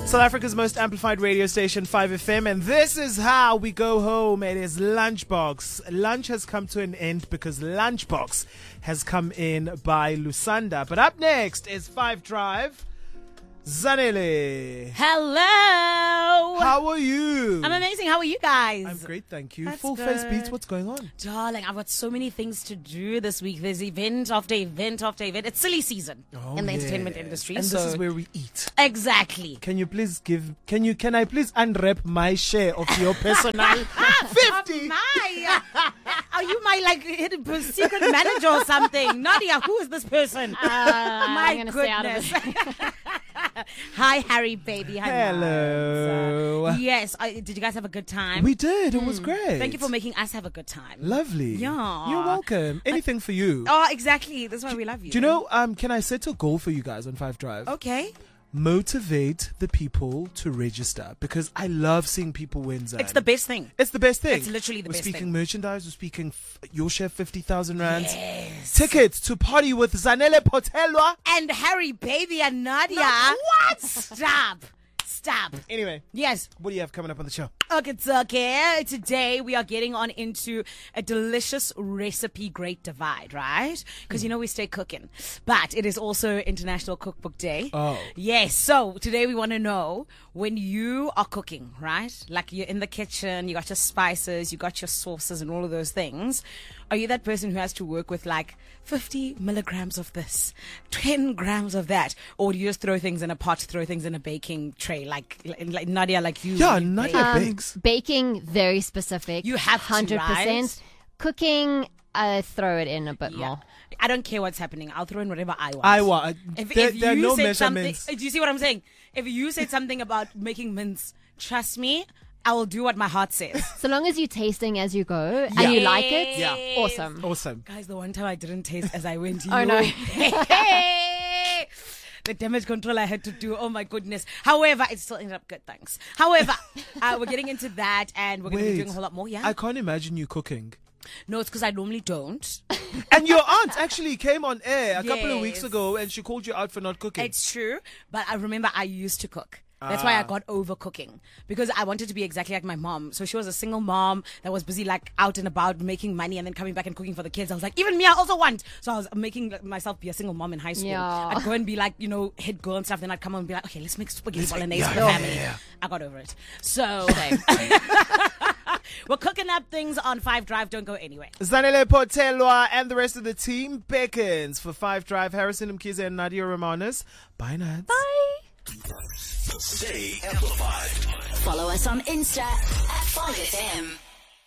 South Africa's most amplified radio station, 5FM, and this is how we go home. It is Lunchbox. Lunch has come to an end because Lunchbox has come in by Lusanda. But up next is 5 Drive. Zanele. Hello. How are you? I'm amazing. How are you guys? I'm great, thank you. That's Full face good. beats, what's going on? Darling, I've got so many things to do this week. There's event after event after event. It's silly season in the entertainment industry. And so this is where we eat. Exactly. Can I please unwrap my share of your personal 50? Are you my hidden secret manager or something? Nadia, who is this person? I'm gonna stay out of this. Hi, Harry, baby. Hi, Hello. Mams. Yes. Did you guys have a good time? We did. It was great. Thank you for making us have a good time. Lovely. Yeah. You're welcome. Anything for you. Oh, exactly. That's why we love you. Do you know, can I set a goal for you guys on 5 Drive? Okay. Motivate the people to register because I love seeing people win. Zan. It's the best thing. It's the best thing. It's literally the we're best speaking thing. merchandise. We're speaking your share 50,000 rands. Yes. Tickets to party with Zanele Potelwa. And Harry, baby, and Nadia. What? Stop. Anyway, Yes. what do you have coming up on the show? Okay, it's okay. Today we are getting on into a delicious recipe great divide, right? Because we stay cooking. But it is also International Cookbook Day. Oh. Yes. So today we want to know when you are cooking, right? Like you're in the kitchen, you got your spices, you got your sauces and all of those things. Are you that person who has to work with 50 milligrams of this, 10 grams of that? Or do you just throw things in a pot, throw things in a baking tray? Like Nadia, like you. Yeah, you Nadia bake. bakes. Baking, very specific. You have to, 100%. right? Cooking, I throw it in a bit more. I don't care what's happening. I'll throw in whatever I want. I want. If There are you no said something, measurements. do you see what I'm saying? If you said something about making mince, trust me, I will do what my heart says. So long as you're tasting as you go and you like it, Yeah. awesome. Awesome. Guys, the one time I didn't taste as I went. Oh, no. The damage control I had to do. Oh my goodness. However, it still ended up good. Thanks. However, we're getting into that and we're going to be doing a whole lot more. Yeah. I can't imagine you cooking. No, it's because I normally don't. And your aunt actually came on air a couple of weeks Yes. ago and she called you out for not cooking. It's true, but I remember I used to cook. That's why I got over cooking because I wanted to be exactly like my mom. So she was a single mom that was busy out and about making money and then coming back and cooking for the kids. I was like, even me, I also want. So I was making myself be a single mom in high school. Yeah. I'd go and be head girl and stuff. Then I'd come on and be like, okay, let's make spaghetti bolognese for the yeah, family. yeah. I got over it. So we're cooking up things on 5 Drive. Don't go anywhere. Zanele Potelwa and the rest of the team beckons for 5 Drive. Harrison Mkize and Nadia Romanes. Bye, Nads. Bye. Stay amplified. Follow us on Insta at 5FM.